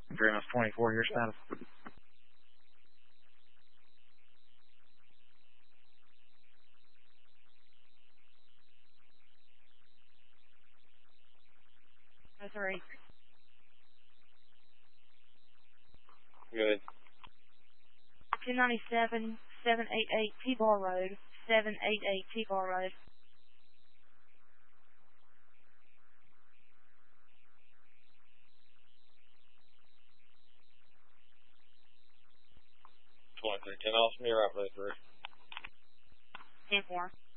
Agreement 24, your status. That's right. Good. 297, 788 T-Bar Road, 788 T-Bar Road. Can I ask me right, please, Bruce? 10-4.